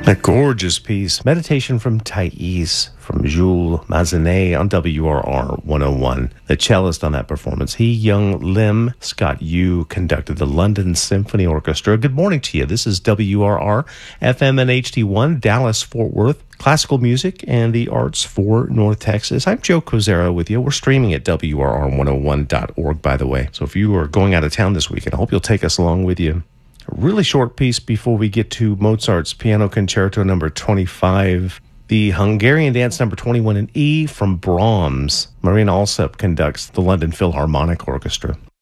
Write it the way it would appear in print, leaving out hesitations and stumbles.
A gorgeous piece, Meditation from Thais, from Jules Massenet on WRR 101. The cellist on that performance, Young Lim. Scott Yu conducted the London Symphony Orchestra. Good morning to you. This is WRR, FM and HD1, Dallas, Fort Worth. Classical music and the arts for North Texas. I'm Joe Kozera with you. We're streaming at WRR101.org, by the way. So if you are going out of town this weekend, I hope you'll take us along with you. A really short piece before we get to Mozart's Piano Concerto number 25. The Hungarian Dance number 21 in E from Brahms. Marina Alsop conducts the London Philharmonic Orchestra.